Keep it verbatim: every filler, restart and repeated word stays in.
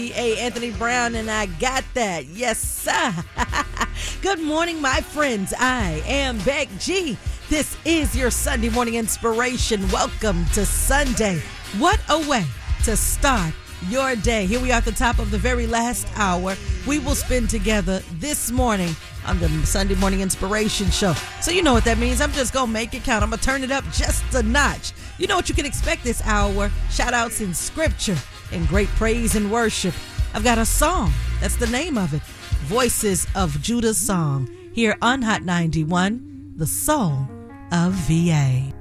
A. Anthony Brown, and I got that. Yes, sir. Good morning, my friends. I am Beck G. This is your Sunday morning inspiration. Welcome to Sunday. What a way to start your day. Here we are at the top of the very last hour we will spend together this morning on the Sunday Morning Inspiration Show. So you know what that means. I'm just going to make it count. I'm going to turn it up just a notch. You know what you can expect this hour. Shout outs in scripture and great praise and worship. I've got a song. That's the name of it. Voices of Judah's Song. Here on Hot ninety-one, the soul of V A.